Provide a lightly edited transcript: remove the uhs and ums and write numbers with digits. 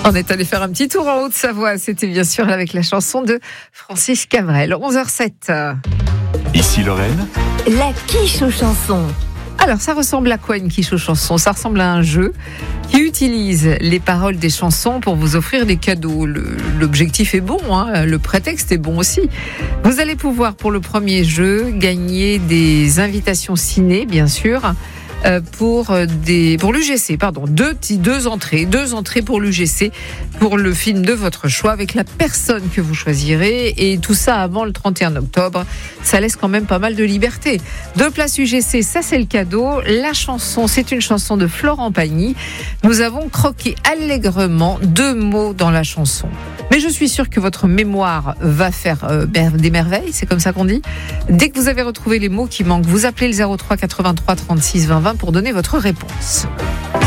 On est allé faire un petit tour en Haute-Savoie. C'était bien sûr avec la chanson de Francis Cabrel. 11h07. Ici Lorraine. La quiche aux chansons. Alors, ça ressemble à quoi une quiche aux chansons ? Ça ressemble à un jeu qui utilise les paroles des chansons pour vous offrir des cadeaux. L'objectif est bon, le prétexte est bon aussi. Vous allez pouvoir, pour le premier jeu, gagner des invitations ciné, bien sûr, pour l'UGC, deux entrées pour l'UGC, pour le film de votre choix avec la personne que vous choisirez, et tout ça avant le 31 octobre. Ça laisse quand même pas mal de liberté. 2 places UGC, ça c'est le cadeau. La chanson, c'est une chanson de Florent Pagny. Nous avons croqué allègrement 2 mots dans la chanson. Mais je suis sûre que votre mémoire va faire des merveilles, c'est comme ça qu'on dit. Dès que vous avez retrouvé les mots qui manquent, vous appelez le 03 83 36 20 20 pour donner votre réponse.